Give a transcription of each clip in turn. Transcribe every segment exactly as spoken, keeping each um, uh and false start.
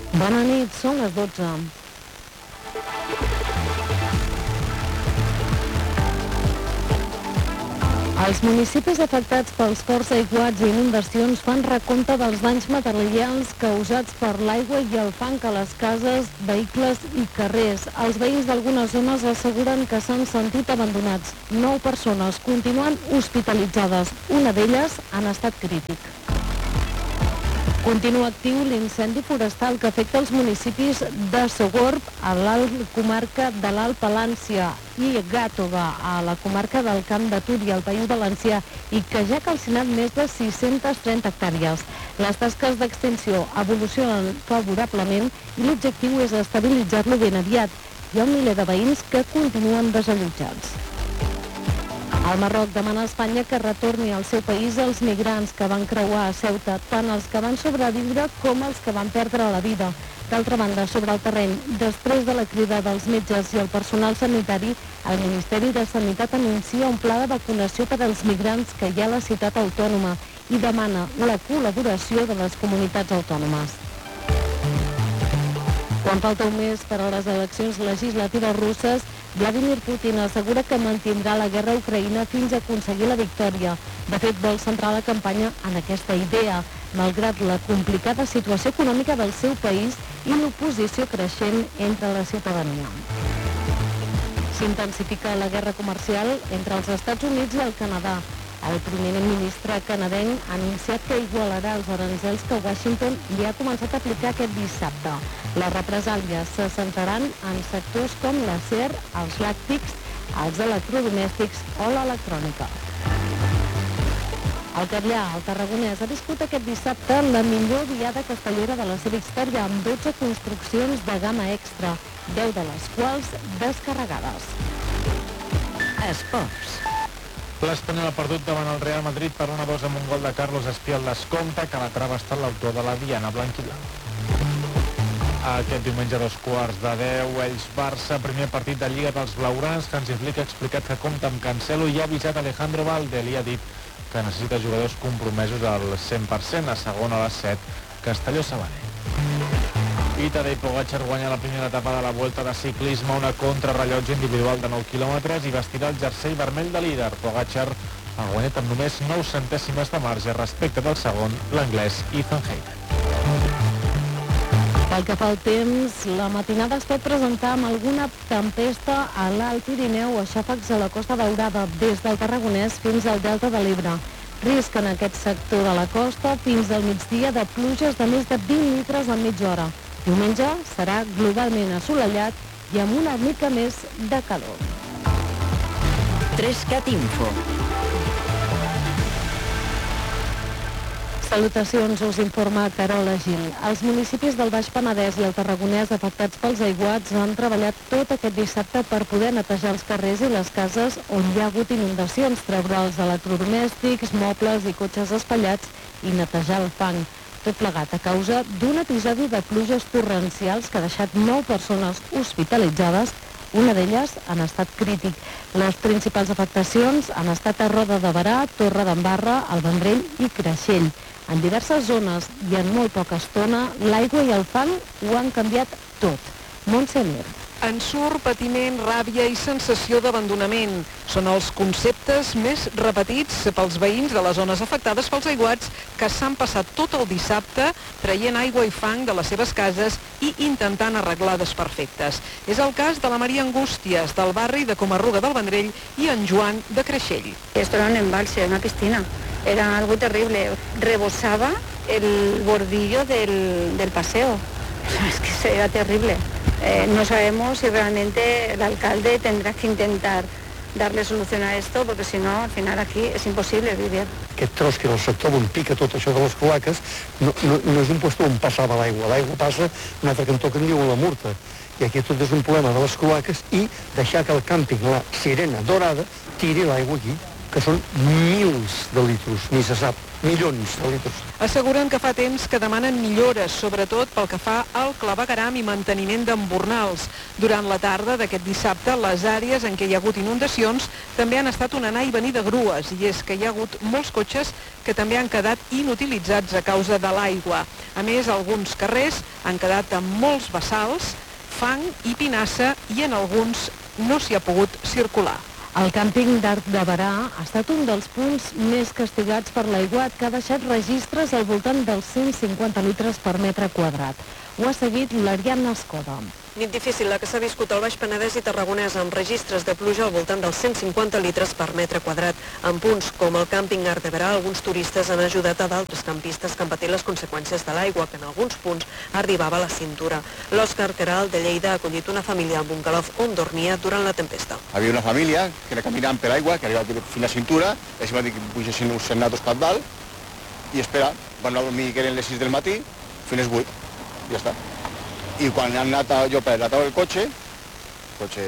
Bona nit, són les dotze. Els municipis afectats pels forts aiguats i inundacions fan recompte dels danys materials causats per l'aigua i el fang a les cases, vehicles i carrers. Els veïns d'algunes zones asseguren que s'han sentit abandonats. Nou persones continuen hospitalitzades. Una d'elles en estat crític. Continua actiu l'incendi forestal que afecta els municipis de Sogorb, a la comarca de l'Alt Palància, i Gàtova, a la comarca del Camp de Túria, al País Valencià, i que ja ha calcinat més de sis-centes trenta hectàrees. Les tasques d'extinció evolucionen favorablement i l'objectiu és estabilitzar-lo ben aviat. Hi ha un miler de veïns que continuen desallotjats. El Marroc demana a Espanya que retorni al seu país els migrants que van creuar a Ceuta, tant els que van sobreviure com els que van perdre la vida. D'altra banda, sobre el terreny, després de la crida dels metges i el personal sanitari, el Ministeri de Sanitat anuncia un pla de vacunació per als migrants que hi ha a la ciutat autònoma i demana la col·laboració de les comunitats autònomes. Quan falta un mes per a les eleccions legislatives russes, Vladimir Putin assegura que mantindrà la guerra a Ucraïna fins a aconseguir la victòria. De fet, vol centrar la campanya en aquesta idea, malgrat la complicada situació econòmica del seu país i l'oposició creixent entre la ciutadania. S'intensifica la guerra comercial entre els Estats Units i el Canadà. El primer ministre canadenc ha anunciat que igualarà els aranzels que Washington li ha començat a aplicar aquest dissabte. Les represàlies se centraran en sectors com l'acer, els làctics, els electrodomèstics o l'electrònica. El Catllar, el Tarragonès, ha viscut aquest dissabte la millor diada castellera de la seva història, amb dotze construccions de gamma extra, deu de les quals descarregades. Esports. L'Espanyol ha perdut davant el Real Madrid per un a dos amb un gol de Carlos Espiol Descompte, que la trava ha estat l'autor de la diana blanquiblanc. Aquest diumenge a dos quarts de deu, Elx-Barça, primer partit de Lliga dels Blaugrans. Hansi Flick ha explicat que compta amb Cancelo i ha avisat Alejandro Valde. Li ha dit que necessita jugadors compromesos al cent per cent. A segona a les set, Castelló-Sabaner. I Tadej Pogačar guanya la primera etapa de la Vuelta de Ciclisme, una contrarrellotge individual de nou quilòmetres i vestirà el jersei vermell de líder. Pogačar ha guanyat amb només nou centèsimes de marge respecte del segon, l'anglès Ethan Hayden. Pel que fa al temps, la matinada es pot presentar amb alguna tempesta a l'Alt Pirineu o xàfecs a la Costa Daurada, des del Tarragonès fins al Delta de l'Ebre. Risc en aquest sector de la costa fins al migdia de pluges de més de vint litres en mitja hora. Diumenge serà globalment assolellat i amb una mica més de calor. tres cat Info. Salutacions, us informa Carola Gil. Els municipis del Baix Penedès i el Tarragonès afectats pels aiguats han treballat tot aquest dissabte per poder netejar els carrers i les cases on hi ha hagut inundacions, treure els electrodomèstics, mobles i cotxes espatllats i netejar el fang. Tot plegat a causa d'un episodi de pluges torrencials que ha deixat nou persones hospitalitzades, una d'elles en estat crític. Les principals afectacions han estat a Roda de Berà, Torre d'Embarra, el Vendrell i Creixell. En diverses zones i en molt poca estona, l'aigua i el fang ho han canviat tot. Montse Mir. En surt patiment, ràbia i sensació d'abandonament. Són els conceptes més repetits pels veïns de les zones afectades pels aiguats que s'han passat tot el dissabte traient aigua i fang de les seves cases i intentant arreglar desperfectes. És el cas de la Maria Angústies, del barri de Comarruga del Vendrell, i en Joan, de Creixell. Esto era un embalse, una piscina. Era algo terrible. Rebosaba el bordillo del, del paseo. Es que era terrible. Eh, no sabemos si realmente el alcalde tendrá que intentar darle solución a esto, porque si no, al final aquí es imposible vivir. Aquest tros que en el sector on pica tot això de les cloaques no, no, no és un lloc on passava l'aigua. L'aigua passa un altre cantó que en diu la Murta. I aquí tot és un problema de les cloaques i deixar que el càmping, la Sirena Dorada, tiri l'aigua aquí. que són mils de litros, ni se sap, milions de litros. Asseguren que fa temps que demanen millores, sobretot pel que fa al clavegueram i manteniment d'embornals. Durant la tarda d'aquest dissabte, les àrees en què hi ha hagut inundacions també han estat un anar i venir de grues, i és que hi ha hagut molts cotxes que també han quedat inutilitzats a causa de l'aigua. A més, alguns carrers han quedat amb molts bassals, fang i pinassa, i en alguns no s'hi ha pogut circular. El càmping d'Arc de Berà ha estat un dels punts més castigats per l'aiguat, que ha deixat registres al voltant dels cent cinquanta litres per metre quadrat. Ho ha seguit l'Ariadna Escoda. Nit difícil la que s'ha viscut al Baix Penedès i Tarragonès, amb registres de pluja al voltant dels cent cinquanta litres per metre quadrat. En punts com el càmping Arc de Berà, alguns turistes han ajudat a d'altres campistes que han patit les conseqüències de l'aigua, que en alguns punts arribava a la cintura. L'Òscar Queralt de Lleida ha acollit una família al bungalow on dormia durant la tempesta. Havia una família que era caminant per l'aigua, que arribava fins a la cintura, ells van dir que pugessin uns natos cap dalt, i espera, van anar a dormir que eren les sis del matí, fins les vuit, i ja està. I quan han anat a, jo per la taula del cotxe, el cotxe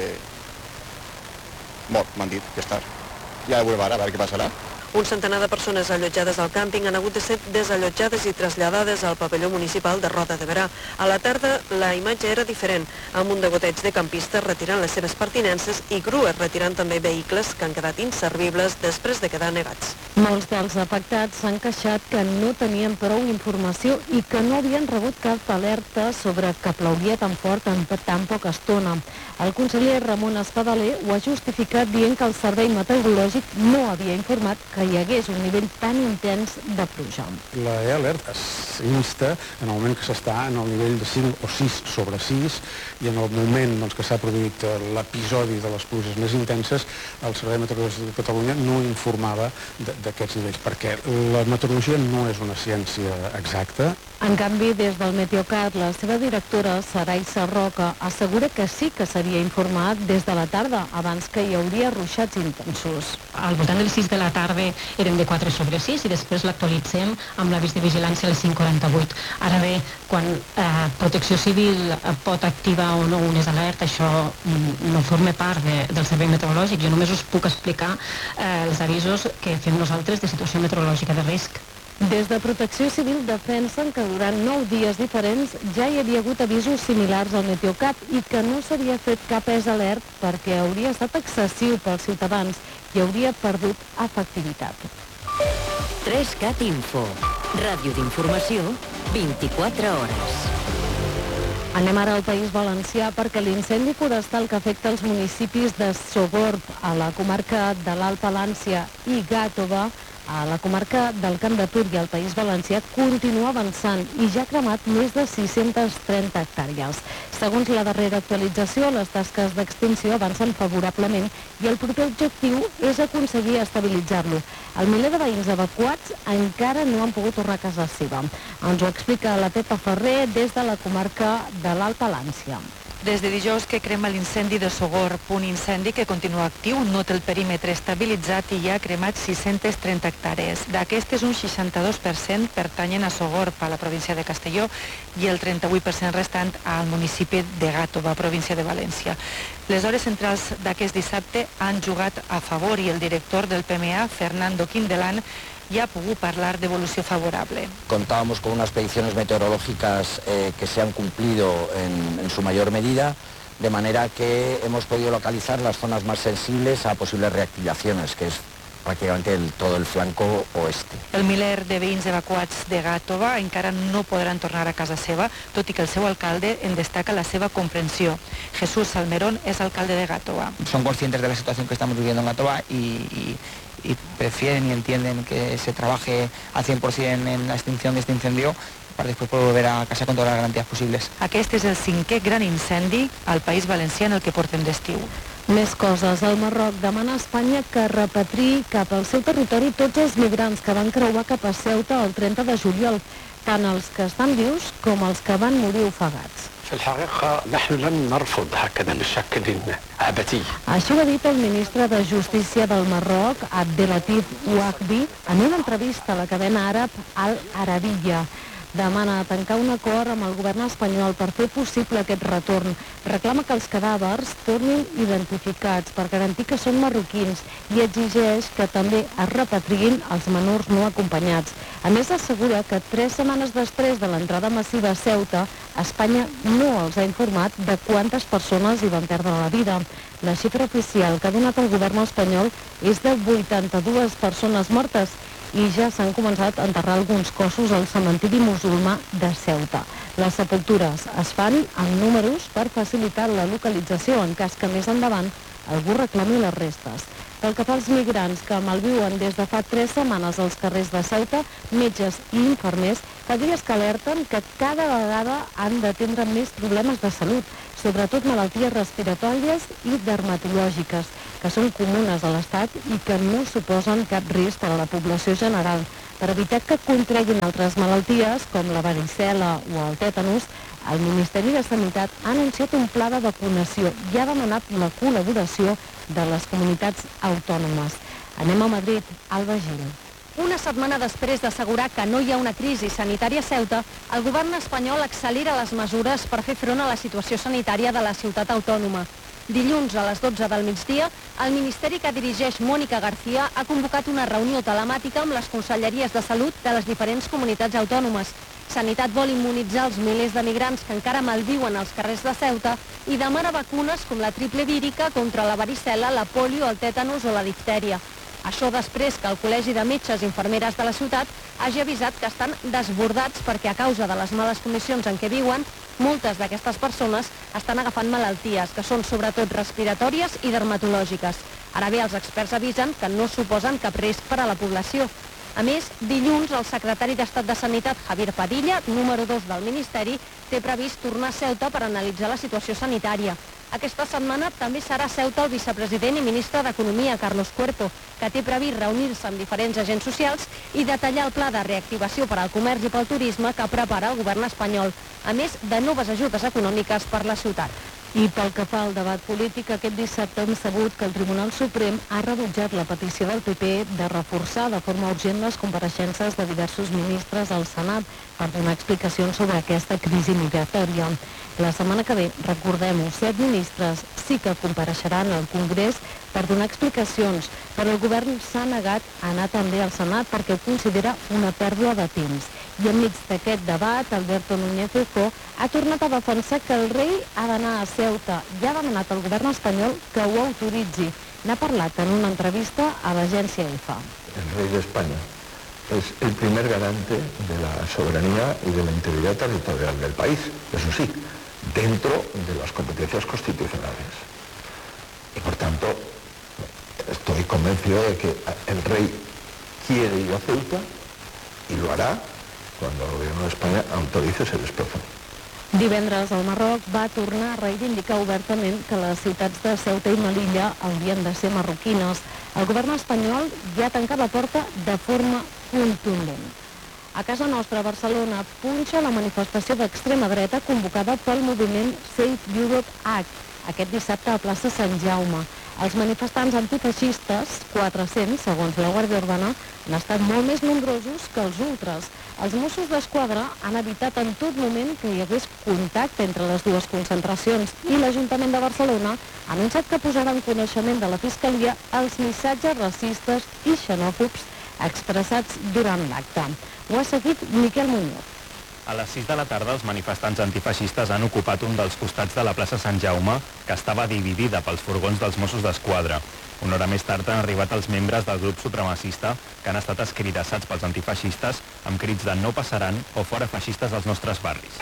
mort, m'han dit que està. Ja veurem ara, a veure què passarà. Un centenar de persones allotjades al càmping han hagut de ser desallotjades i traslladades al pavelló municipal de Roda de Berà. A la tarda la imatge era diferent, amb un degoteig de campistes retirant les seves pertinences i grues retirant també vehicles que han quedat inservibles després de quedar negats. Molts dels afectats s'han queixat que no tenien prou informació i que no havien rebut cap alerta sobre que plouria tan fort en tan poca estona. El conseller Ramon Espadaler ho ha justificat dient que el Servei Meteorològic no havia informat que hi hagués un nivell tan intens de pluja. La E-Alert s'insta en el moment que s'està en el nivell de cinc o sis sobre sis, i en el moment doncs, que s'ha produït l'episodi de les pluges més intenses, el Servei Meteorològic de Catalunya no informava d'aquests nivells, perquè la meteorologia no és una ciència exacta. En canvi, des del Meteocat, la seva directora, Sarai Sarroca, assegura que sí que s'havia informat des de la tarda, abans que hi hauria ruixats intensos. Al voltant de les sis de la tarda eren de quatre sobre sis i després l'actualitzem amb l'avís de vigilància a les cinc quaranta-vuit. Ara bé, quan eh, Protecció Civil pot activar o no unes alertes, això mm, no forma part de, del servei meteorològic. Jo només us puc explicar eh, els avisos que fem nosaltres de situació meteorològica de risc. Des de Protecció Civil defensen que durant nou dies diferents ja hi havia hagut avisos similars al Meteocat i que no s'havia fet cap E S alert perquè hauria estat excessiu pels ciutadans i hauria perdut efectivitat. tres cat Info, ràdio d'informació, vint-i-quatre hores. Anem ara al País Valencià perquè l'incendi forestal que afecta els municipis de Sogorb, a la comarca de l'Alt Palància, i Gàtova, a la comarca del Camp de Túria, al País Valencià, continua avançant i ja ha cremat més de sis-centes trenta hectàrees. Segons la darrera actualització, les tasques d'extinció avancen favorablement i el proper objectiu és aconseguir estabilitzar-lo. El miler de veïns evacuats encara no han pogut tornar a casa seva. Ens ho explica la Pepa Ferrer des de la comarca de l'Alt Palància. Des de dijous que crema l'incendi de Sogorb, un incendi que continua actiu, no té el perímetre estabilitzat i ja ha cremat sis-centes trenta hectàrees. D'aquestes, un seixanta-dos per cent pertanyen a Sogorb, a la província de Castelló, i el trenta-vuit per cent restant al municipi de Gàtova, província de València. Les hores centrals d'aquest dissabte han jugat a favor i el director del P M A, Fernando Quindelán, ya pudo hablar de evolución favorable. Contábamos con unas predicciones meteorológicas eh, que se han cumplido en, en su mayor medida, de manera que hemos podido localizar las zonas más sensibles a posibles reactivaciones, que es pràcticament el, tot el flanco oeste. El miler de veïns evacuats de Gàtova encara no podran tornar a casa seva, tot i que el seu alcalde en destaca la seva comprensió. Jesús Salmerón és alcalde de Gàtova. Son conscientes de la situación que estamos viviendo en Gàtova y, y, y prefieren y entienden que se trabaje al cien por cien en la extinción de este incendio para después poder volver a casa con todas las garantías posibles. Aquest és el cinquè gran incendi al País Valencià en el que portem d'estiu. Més coses. El Marroc demana a Espanya que repatriï cap al seu territori tots els migrants que van creuar cap a Ceuta el trenta de juliol, tant els que estan vius com els que van morir ofegats. Això ho ha dit el ministre de Justícia del Marroc, Abdelatif Ouakbi, en una entrevista a la cadena àrab Al Arabiya. demana tancar un acord amb el govern espanyol per fer possible aquest retorn. Reclama que els cadàvers tornin identificats per garantir que són marroquins i exigeix que també es repatriïn els menors no acompanyats. A més, assegura que tres setmanes després de l'entrada massiva a Ceuta, Espanya no els ha informat de quantes persones hi van perdre la vida. La xifra oficial que ha donat el govern espanyol és de vuitanta-dues persones mortes i ja s'han començat a enterrar alguns cossos al cementiri musulmà de Ceuta. Les sepultures es fan amb números per facilitar la localització en cas que més endavant algú reclami les restes. Pel que fa als migrants que malviuen des de fa tres setmanes als carrers de Ceuta, metges i infermers fa dies que alerten que cada vegada han d'atendre més problemes de salut, sobretot malalties respiratòries i dermatològiques, que són comunes a l'Estat i que no suposen cap risc per a la població general. Per evitar que contreguin altres malalties, com la varicel·la o el tètanus, el Ministeri de Sanitat ha anunciat un pla de vacunació i ha demanat la col·laboració de les comunitats autònomes. Anem a Madrid, Alba Gil. Una setmana després d'assegurar que no hi ha una crisi sanitària a Ceuta, el govern espanyol accelera les mesures per fer front a la situació sanitària de la ciutat autònoma. Dilluns a les dotze del migdia, el ministeri que dirigeix Mònica García ha convocat una reunió telemàtica amb les conselleries de salut de les diferents comunitats autònomes. Sanitat vol immunitzar els milers de migrants que encara malviuen als carrers de Ceuta i demana vacunes com la triple vírica contra la varicel·la, la polio, el tètanus o la diftèria. Això després que el Col·legi de Metges i Infermeres de la ciutat hagi avisat que estan desbordats perquè a causa de les males condicions en què viuen, moltes d'aquestes persones estan agafant malalties que són sobretot respiratòries i dermatològiques. Ara bé, els experts avisen que no suposen cap risc per a la població. A més, dilluns el secretari d'Estat de Sanitat, Javier Padilla, número dos del Ministeri, té previst tornar a Ceuta per analitzar la situació sanitària. Aquesta setmana també serà a Ceuta el vicepresident i ministre d'Economia, Carlos Cuerpo, que té previst reunir-se amb diferents agents socials i detallar el pla de reactivació per al comerç i pel turisme que prepara el govern espanyol, a més de noves ajudes econòmiques per la ciutat. I pel que fa al debat polític, aquest dissabte hem sabut que el Tribunal Suprem ha rebutjat la petició del P P de reforçar de forma urgent les compareixences de diversos ministres al Senat per donar explicacions sobre aquesta crisi migratòria. La setmana que ve, recordem-ho, set ministres sí que compareixeran al Congrés per donar explicacions, però el govern s'ha negat a anar també al Senat perquè ho considera una pèrdua de temps. I enmig d'aquest debat, Alberto Núñez Feijóo ha tornat a defensar que el rei ha d'anar a Ceuta i ha demanat al govern espanyol que ho autoritzi. N'ha parlat en una entrevista a l'agència EFA. El rey de España es el primer garante de la soberanía y de la integridad territorial del país, eso sí, dentro de las competencias constitucionales. Y por tanto, estoy convencido de que el rey quiere ir a Ceuta y lo hará cuando el gobierno de España autorice ese desplazamiento. Divendres, el Marroc va tornar a reivindicar obertament que les ciutats de Ceuta i Melilla haurien de ser marroquines. El govern espanyol ja ha tancat la porta de forma contundent. A casa nostra, a Barcelona, punxa la manifestació d'extrema dreta convocada pel moviment Save Europe Act, aquest dissabte a plaça Sant Jaume. Els manifestants antifeixistes, quatre-cents, segons la Guàrdia Urbana, han estat molt més nombrosos que els ultres. Els Mossos d'Esquadra han evitat en tot moment que hi hagués contacte entre les dues concentracions i l'Ajuntament de Barcelona ha anunciat que posarà en coneixement de la Fiscalia els missatges racistes i xenòfobs expressats durant l'acte. Ho ha seguit Miquel Muñoz. A les sis de la tarda, els manifestants antifeixistes han ocupat un dels costats de la plaça Sant Jaume, que estava dividida pels furgons dels Mossos d'Esquadra. Una hora més tard han arribat els membres del grup supremacista, que han estat escridassats pels antifeixistes amb crits de no passaran o fora feixistes als nostres barris.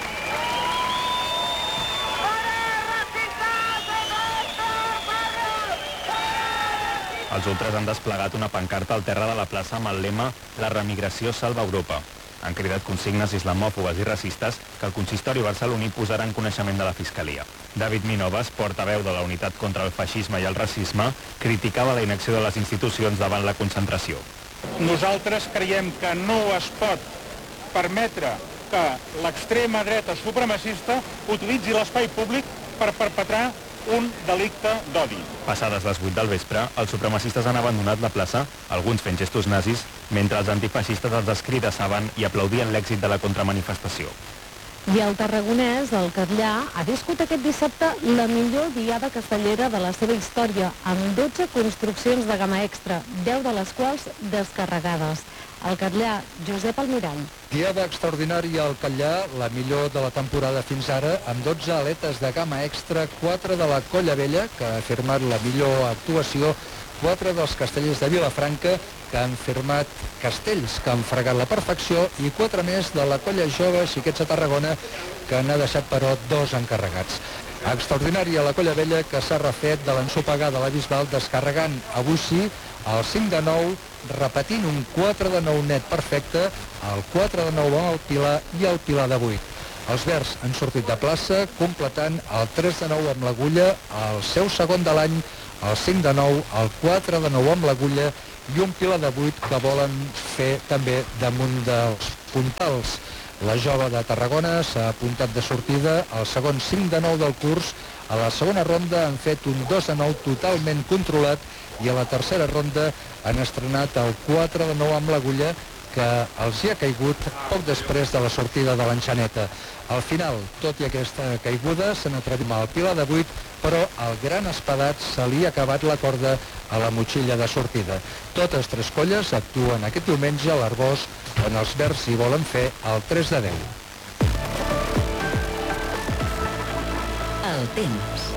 Els ultres han desplegat una pancarta al terra de la plaça amb el lema «La remigració salva Europa». Han cridat consignes islamòfobes i racistes que el consistori barceloní posarà en coneixement de la Fiscalia. David Minoves, portaveu de la Unitat contra el Feixisme i el Racisme, criticava la inacció de les institucions davant la concentració. Nosaltres creiem que no es pot permetre que l'extrema dreta supremacista utilitzi l'espai públic per perpetrar un delicte d'odi. Passades les vuit del vespre, els supremacistes han abandonat la plaça, alguns fent gestos nazis mentre els antifeixistes els escridassaven i aplaudien l'èxit de la contramanifestació. I el tarragonès, el Catllar, ha viscut aquest dissabte la millor diada castellera de la seva història, amb dotze construccions de gamma extra, deu de les quals descarregades. El Catllar, Josep Almirall. Diada extraordinària al Catllar, la millor de la temporada fins ara, amb dotze aletes de gamma extra, quatre de la Colla Vella, que ha firmat la millor actuació, quatre dels castellers de Vilafranca, que han firmat castells que han fregat la perfecció, i quatre més de la Colla Jove Xiquets de Tarragona, que n'ha deixat, però, dos encarregats. Extraordinària la Colla Vella, que s'ha refet de l'ensopegar de la Bisbal, descarregant avui sí el cinc de nou, repetint un quatre de nou net perfecte, el quatre de nou amb el Pilar i el Pilar de vuit. Els verds han sortit de plaça, completant el tres de nou amb l'Agulla, el seu segon de l'any, el cinc de nou, el quatre de nou amb l'Agulla i un Pilar de vuit que volen fer també damunt dels puntals. La Jove de Tarragona s'ha apuntat de sortida al segon cinc de nou del curs. A la segona ronda han fet un dos de nou totalment controlat i a la tercera ronda han estrenat el quatre de nou amb l'Agulla, que els hi ha caigut poc després de la sortida de l'enxaneta. Al final, tot i aquesta caiguda, se n'atrevim al Pilar de vuit, però al gran espadat se li ha acabat la corda a la motxilla de sortida. Totes tres colles actuen aquest diumenge a l'Arboç, on els verds hi volen fer el tres de deu. El temps.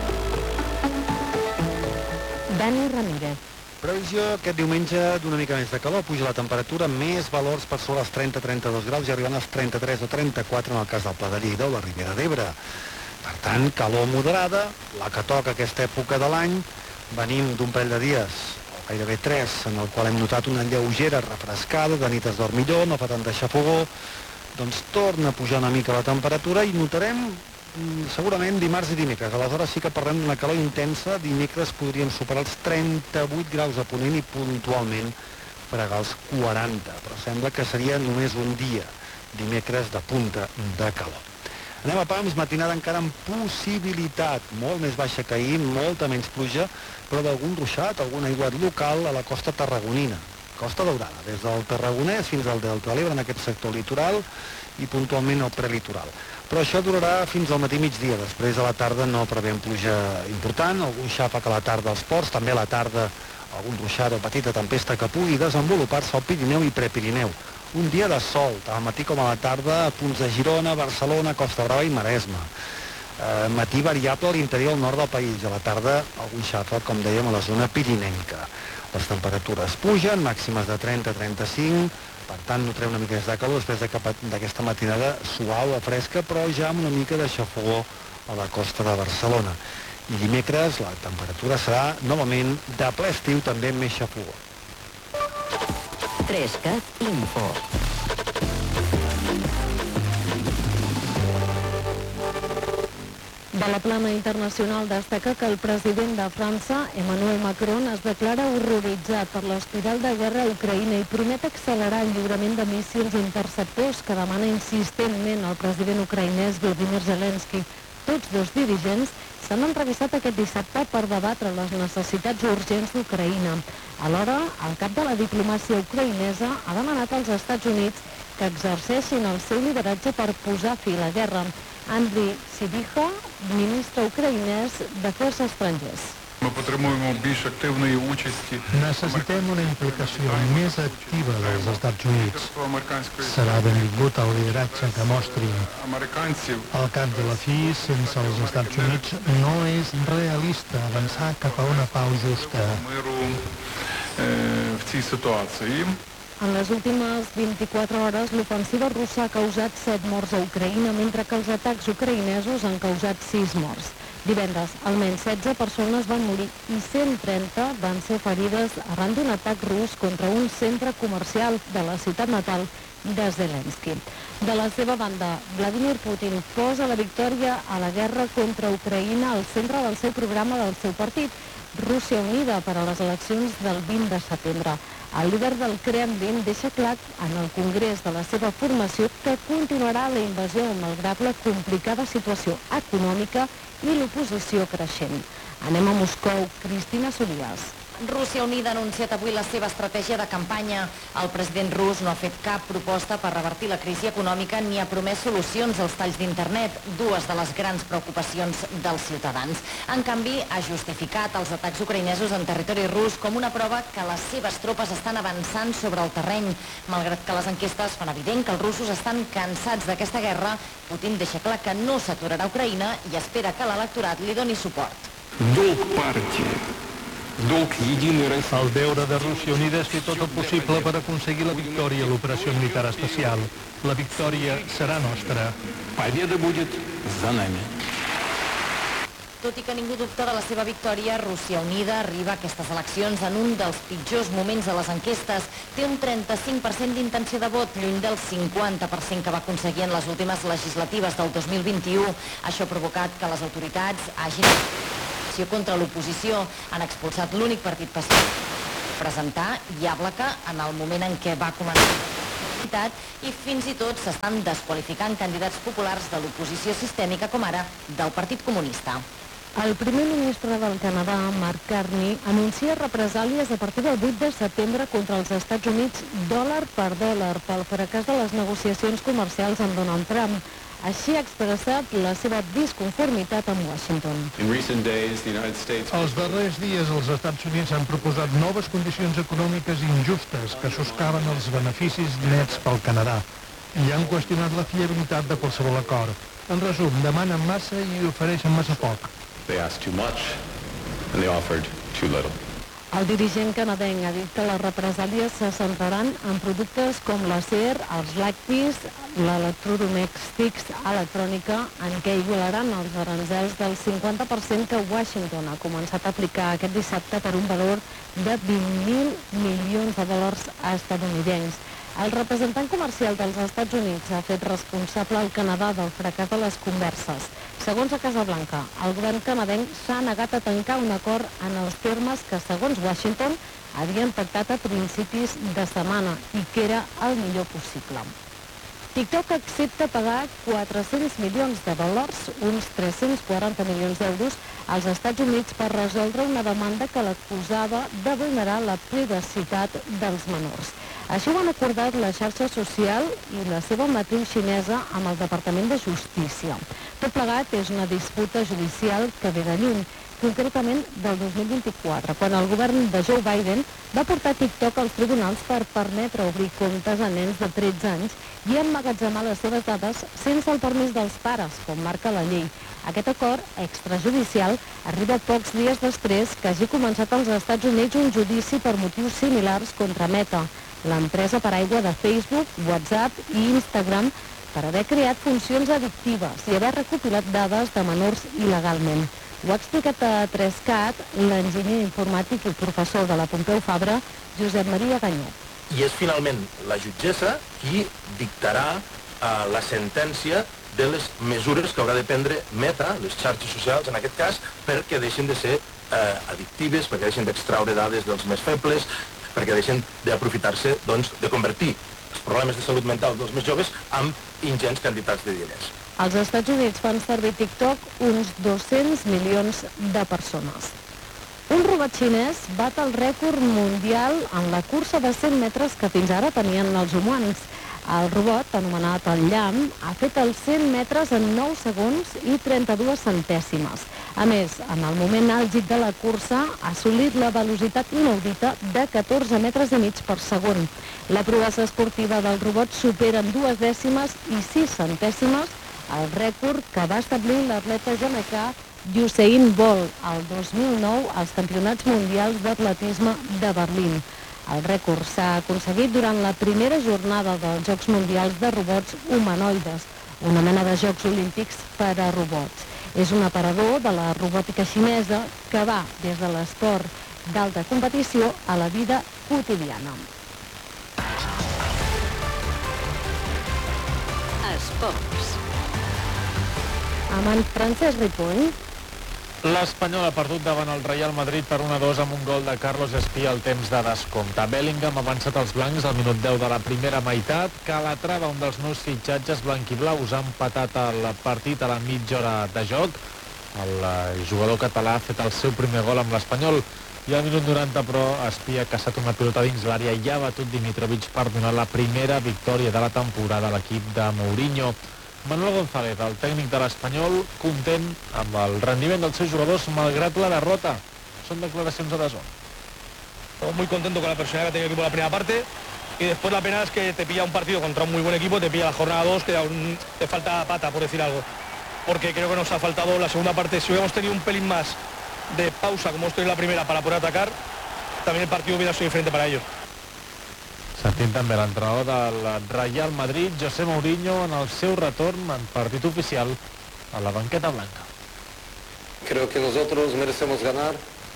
Dani Ramírez. Previsió aquest diumenge d'una mica més de calor, puja la temperatura, més valors per sobre els trenta a trenta-dos graus i arribant als trenta-tres o trenta-quatre en el cas del Pla de Lleida o la Ribera d'Ebre. Per tant, calor moderada, la que toca aquesta època de l'any. Venim d'un parell de dies, o gairebé tres, en el qual hem notat una lleugera refrescada, de nit es dorm millor, no fa tant de xafogó, doncs torna a pujar una mica la temperatura i notarem segurament dimarts i dimecres. Aleshores sí que parlem d'una calor intensa. Dimecres podríem superar els trenta-vuit graus a Ponent i puntualment fregar els quaranta, però sembla que seria només un dia, dimecres, de punta de calor. Anem a Pams, matinada encara amb possibilitat, molt més baixa que ahir, molta menys pluja, però d'algun ruixat, algun aiguat local a la costa tarragonina, Costa Daurada, des del Tarragonès fins al Delta de l'Ebre, en aquest sector litoral, i puntualment al prelitoral. Però això durarà fins al matí migdia. Després a la tarda no prevem pluja important, algun xàfec a la tarda als ports, també a la tarda algun ruixat o petita tempesta que pugui desenvolupar-se al Pirineu i Prepirineu. Un dia de sol, tant al matí com a la tarda, a punts de Girona, Barcelona, Costa Brava i Maresme. Eh, matí variable a l'interior nord del país, a la tarda algun xàfec, com dèiem, a la zona pirinenca. Les temperatures pugen, màximes de trenta a trenta-cinc, per tant notarem una mica més de calor després d'aquesta matinada suau o fresca, però ja amb una mica de xafogó a la costa de Barcelona. I dimecres la temperatura serà novament de ple estiu, també més xafogó. tres cat Info. De la plana internacional destaca que el president de França, Emmanuel Macron, es declara horroritzat per l'espiral de guerra a Ucraïna i promet accelerar el lliurament de míssils interceptors que demana insistentment el president ucraïnès Volodymyr Zelensky. Tots dos dirigents s'han entrevistat aquest dissabte per debatre les necessitats urgents d'Ucraïna. Alhora, el cap de la diplomàcia ucraïnesa ha demanat als Estats Units que exerceixin el seu lideratge per posar fi a la guerra. Andriy Sybiha, ministre ucraïnès d'Afers Estrangers. Necessitem una implicació més activa dels Estats Units. Serà benvingut el lideratge que mostrin. Al cap de la fi, sense els Estats Units, no és realista avançar cap a una pau justa. En les últimes vint-i-quatre hores, l'ofensiva russa ha causat set morts a Ucraïna, mentre que els atacs ucraïnesos han causat sis morts. Divendres, almenys setze persones van morir i cent trenta van ser ferides arran d'un atac rus contra un centre comercial de la ciutat natal de Zelensky. De la seva banda, Vladimir Putin posa la victòria a la guerra contra Ucraïna al centre del seu programa del seu partit, Rússia Unida, per a les eleccions del vint de setembre. El líder del Kremlin deixa clar en el congrés de la seva formació que continuarà la invasió malgrat la complicada situació econòmica i l'oposició creixent. Anem a Moscou. Cristina Sorías. Rússia Unida ha anunciat avui la seva estratègia de campanya. El president rus no ha fet cap proposta per revertir la crisi econòmica ni ha promès solucions als talls d'internet, dues de les grans preocupacions dels ciutadans. En canvi, ha justificat els atacs ucraïnesos en territori rus com una prova que les seves tropes estan avançant sobre el terreny. Malgrat que les enquestes fan evident que els russos estan cansats d'aquesta guerra, Putin deixa clar que no s'aturarà a Ucraïna i espera que l'electorat li doni suport. El deure de Rússia Unida és fer tot el possible per aconseguir la victòria a l'operació militar especial. La victòria serà nostra. Tot i que ningú dubta de la seva victòria, Rússia Unida arriba a aquestes eleccions en un dels pitjors moments de les enquestes. Té un trenta-cinc per cent d'intenció de vot, lluny del cinquanta per cent que va aconseguir en les últimes legislatives del dos mil vint-i-u. Això ha provocat que les autoritats hagin contra l'oposició. Han expulsat l'únic partit pacífic presentar Yablaka en el moment en què va començar i fins i tot s'estan desqualificant candidats populars de l'oposició sistèmica com ara del Partit Comunista. El primer ministre del Canadà, Mark Carney, anuncia represàlies a partir del vuit de setembre contra els Estats Units dòlar per dòlar pel fracàs de les negociacions comercials amb Donald Trump. Així ha expressat la seva disconformitat amb Washington. Els darrers dies els Estats Units han proposat noves condicions econòmiques injustes que soscaven els beneficis nets pel Canadà i han qüestionat la fiabilitat de qualsevol acord. En resum, demanen massa i ofereixen massa poc. El dirigent canadenc ha dit que les represàlies se centraran en productes com l'acer, els lactis, l'electrodomèstics, electrònica, en què igualaran els aranzels del cinquanta per cent que Washington ha començat a aplicar aquest dissabte per un valor de vint mil milions de dòlars estatunidencs. El representant comercial dels Estats Units ha fet responsable al Canadà del fracàs de les converses. Segons la Casa Blanca, el govern canadenc s'ha negat a tancar un acord en els termes que, segons Washington, havien pactat a principis de setmana i que era el millor possible. TikTok accepta pagar quatre-cents milions de dòlars, uns tres-cents quaranta milions d'euros, als Estats Units per resoldre una demanda que l'acusava de vulnerar la privacitat dels menors. Així ho han acordat la xarxa social i la seva matriu xinesa amb el Departament de Justícia. Tot plegat és una disputa judicial que ve de lluny, concretament del dos mil vint-i-quatre, quan el govern de Joe Biden va portar TikTok als tribunals per permetre obrir comptes a nens de tretze anys i emmagatzemar les seves dades sense el permís dels pares, com marca la llei. Aquest acord extrajudicial arriba pocs dies després que hagi començat als Estats Units un judici per motius similars contra Meta, l'empresa paraigua de Facebook, WhatsApp i Instagram, per haver creat funcions addictives i haver recopilat dades de menors il·legalment. Ho ha explicat a tres cat l'enginyer informàtic i professor de la Pompeu Fabra, Josep Maria Ganyet. I és finalment la jutgessa qui dictarà eh, la sentència de les mesures que haurà de prendre Meta, les xarxes socials en aquest cas, perquè deixin de ser eh, addictives, perquè deixin d'extraure dades dels més febles, perquè deixen d'aprofitar-se, doncs, de convertir els problemes de salut mental dels més joves amb ingents quantitats de diners. Als Estats Units fan servir TikTok uns dos-cents milions de persones. Un robot xinès bat el rècord mundial en la cursa de cent metres que fins ara tenien els humans. El robot, anomenat el llamp, ha fet els cent metres en nou segons i trenta-dues centèsimes. A més, en el moment àlgid de la cursa, ha assolit la velocitat inaudita de catorze metres i mig per segon. La proesa esportiva del robot supera en dues dècimes i sis centèsimes el rècord que va establir l'atleta jamaicà Usain Bolt el dos mil nou als Campionats Mundials d'Atletisme de Berlín. El rècord s'ha aconseguit durant la primera jornada dels Jocs Mundials de Robots Humanoides, una mena de Jocs Olímpics per a robots. És un aparador de la robòtica xinesa que va des de l'esport d'alta competició a la vida quotidiana. Esports. Amb en Francesc Ripoll. L'Espanyol ha perdut davant el Real Madrid per un a dos amb un gol de Carlos Espía al temps de descompte. Bellingham ha avançat els blancs al minut deu de la primera meitat. Calatrava, un dels nous fitxatges blanquiblaus, ha empatat el partit a la mitja hora de joc. El jugador català ha fet el seu primer gol amb l'Espanyol. I al minut noranta, però, Espí ha caçat una pilota dins l'àrea i ha batut Dimitrovic per donar la primera victòria de la temporada a l'equip de Mourinho. Manuel González, el tècnic de l'Espanyol, content amb el rendiment dels seus jugadors malgrat la derrota. Són declaracions a D A Z N. Muy contento con la personalidad que ha tenido el equipo en la primera parte y después la pena es que te pilla un partido contra un muy buen equipo, te pilla la jornada dos, que aún te falta pata, por decir algo. Porque creo que nos ha faltado la segunda parte. Si hubiéramos tenido un pelín más de pausa como hemos tenido en la primera para poder atacar, también el partido hubiera sido diferente para ellos. Sentint també l'entrenador del Real Madrid, José Mourinho, en el seu retorn en partit oficial a la banqueta blanca. Creo que nosotros merecemos ganar,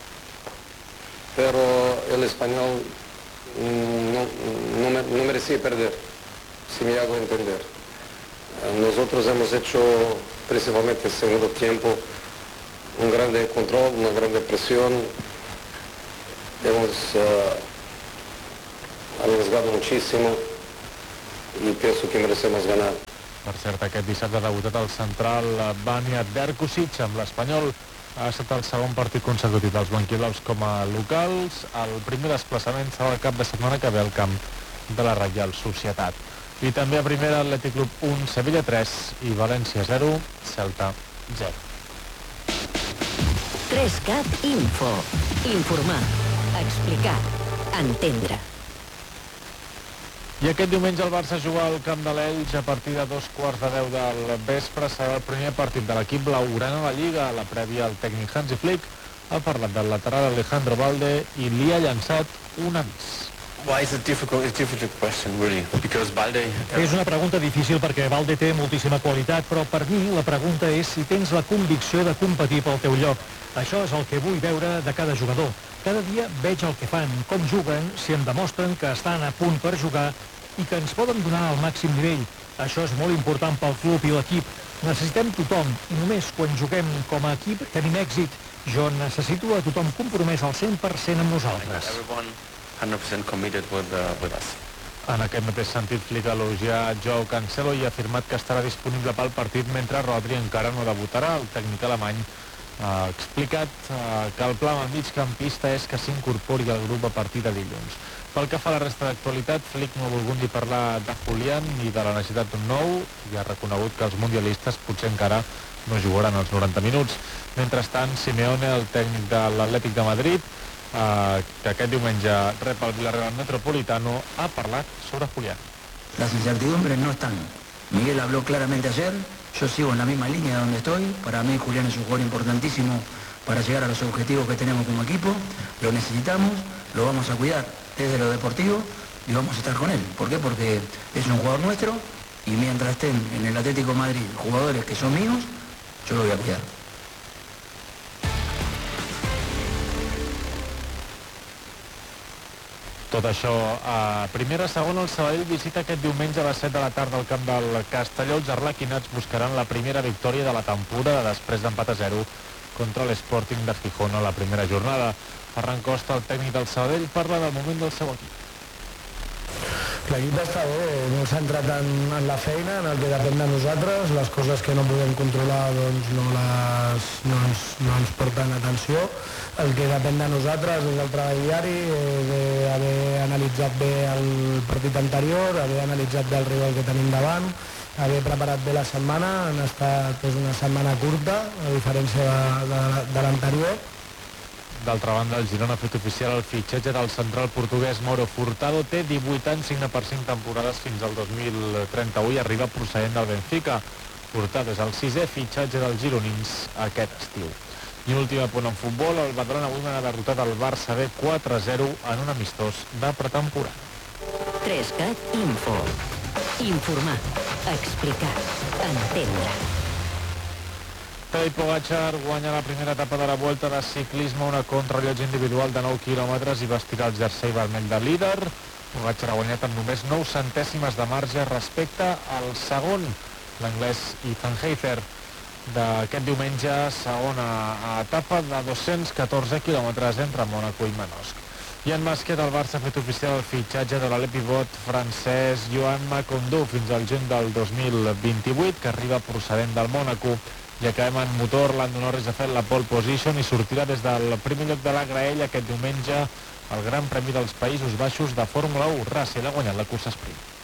pero el Español no, no, no merecía perder, si me hago entender. Nosotros hemos hecho, principalmente en el segundo tiempo, un grande control, una grande presión. Hemos uh, arriesgado muchísimo y pienso que merecemos ganar. Per cert, aquest dissabte ha debutat el central Vanja Berkusic amb l'Espanyol. Ha estat el segon partit consecutiu dels blanquiblaus com a locals. El primer desplaçament serà el cap de setmana que ve al camp de la Reial Societat. I també a primera Atlètic Club un, Sevilla tres i València zero, Celta zero. tres cat Info. Informar, explicar, entendre. I aquest diumenge el Barça juga al camp de l'Elx a partir de dos quarts de deu del vespre. Serà el primer partit de l'equip blaugrana a la Lliga. A la prèvia, el tècnic Hansi Flick ha parlat del lateral Alejandro Balde i li ha llançat un avís. Why is it difficult? It's a difficult question, really, because Balde... És una pregunta difícil perquè Balde té moltíssima qualitat, però per mi la pregunta és si tens la convicció de competir pel teu lloc. Això és el que vull veure de cada jugador. Cada dia veig el que fan, com juguen, si em demostren que estan a punt per jugar i que ens poden donar el màxim nivell. Això és molt important pel club i l'equip. Necessitem tothom i només quan juguem com a equip tenim èxit. Jo necessito a tothom compromès al cent per cent amb nosaltres. one hundred percent committed with, uh, with us. En aquest mateix sentit, Flick ha elogiat Joao Cancelo i ha afirmat que estarà disponible pel partit mentre Rodri encara no debutarà. El tècnic alemany ha explicat que el pla amb el migcampista és que s'incorpori al grup a partir de dilluns. Pel que fa a la resta d'actualitat, Flick no ha volgut ni parlar de Julián ni de la necessitat d'un nou i ha reconegut que els mundialistes potser encara no jugaran els noranta minuts. Mentrestant, Simeone, el tècnic de l'Atlètic de Madrid, eh, que aquest diumenge rep el Villarreal Metropolitano, ha parlat sobre Julián. Las incertidumbres no están. Miguel habló claramente ayer, yo sigo en la misma línea donde estoy. Para mí Julián es un jugador importantísimo para llegar a los objetivos que tenemos como equipo. Lo necesitamos, lo vamos a cuidar desde lo deportivo y vamos a estar con él. ¿Por qué? Porque es un jugador nuestro y mientras estén en el Atlético de Madrid jugadores que son míos, yo lo voy a cuidar. Tot això a primera. Segona, el Sabadell visita aquest diumenge a les set de la tarda al camp del Castelló. Els arlequinats buscaran la primera victòria de la temporada després d'empat a zero contra l'Sporting de Gijón a la primera jornada. Ferran Costa, el tècnic del Sabadell, parla del moment del seu equip. L'equip està bé, molt centrat en, en la feina, en el que depèn de nosaltres. Les coses que no podem controlar doncs no, les, no, ens, no ens porten atenció. El que depèn de nosaltres és el treball diari, eh, haver analitzat bé el partit anterior, haver analitzat bé el rival que tenim davant, haver preparat bé la setmana. Han estat, és una setmana curta, a diferència de, de, de l'anterior. D'altra banda, el Girona ha fet oficial el fitxatge del central portuguès Mauro Furtado. Té divuit anys, signa per cinc temporades fins al dos mil trenta-u i arriba procedent del Benfica. Furtado és el sisè fitxatge dels gironins aquest estiu. I un últim apunt en futbol, el Badalona avui ha derrotat el Barça B quatre a zero en un amistós de pretemporada. tres cat Info. Informar, explicar, entendre. Tadej Pogačar guanya la primera etapa de la Vuelta de ciclisme, una contrarellotge individual de nou quilòmetres i va estirar el jersei vermell de líder. Pogačar ha guanyat amb només nou centèsimes de marge respecte al segon, l'anglès Ethan Heither. D'aquest diumenge, segona etapa de dos-cents catorze quilòmetres entre Mònaco i Manosc. I en bàsquet, el Barça ha fet oficial el fitxatge de l'ale pivot francès Joan Macondo fins al juny del dos mil vint-i-vuit, que arriba procedent del Mònaco. I acabem en motor. Lando Norris ha fet la pole position i sortirà des del primer lloc de la graella aquest diumenge al Gran Premi dels Països Baixos de Fórmula u. Russell ha guanyat la cursa sprint.